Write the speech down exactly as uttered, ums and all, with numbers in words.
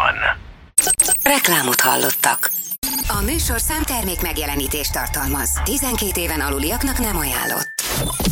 One. Reklámot hallottak. A műsor számtermék megjelenítést tartalmaz. tizenkét éven aluliaknak nem ajánlott.